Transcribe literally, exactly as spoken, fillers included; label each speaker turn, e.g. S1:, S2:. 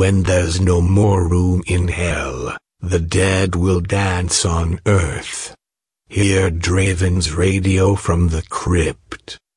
S1: when there's no more room in hell, the dead will dance on earth. Hear Draven's radio from the crypt.